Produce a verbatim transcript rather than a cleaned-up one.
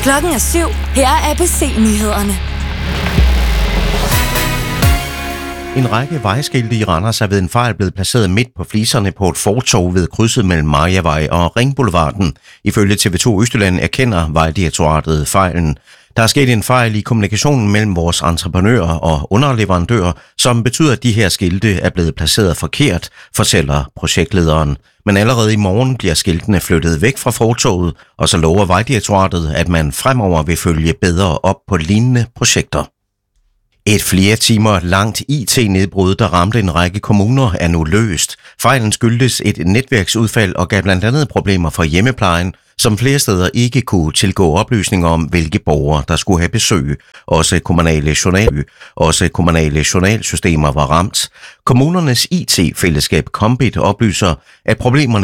Klokken er syv. Her er A B C-nyhederne. En række vejskilte i Randers er ved en fejl blevet placeret midt på fliserne på et fortov ved krydset mellem Mariavej og Ringboulevarden. Ifølge T V to Østjylland erkender Vejdirektoratet fejlen. Der er sket en fejl i kommunikationen mellem vores entreprenører og underleverandører, som betyder, at de her skilte er blevet placeret forkert, fortæller projektlederen. Men allerede i morgen bliver skiltene flyttet væk fra fortovet, og så lover Vejdirektoratet, at man fremover vil følge bedre op på lignende projekter. Et flere timer langt I T-nedbrud, der ramte en række kommuner, er nu løst. Fejlen skyldtes et netværksudfald og gav blandt andet problemer for hjemmeplejen, som flere steder ikke kunne tilgå oplysninger om, hvilke borgere der skulle have besøg. Også kommunale, journal, også kommunale journalsystemer var ramt. Kommunernes I T-fællesskab Kombit oplyser, at problemerne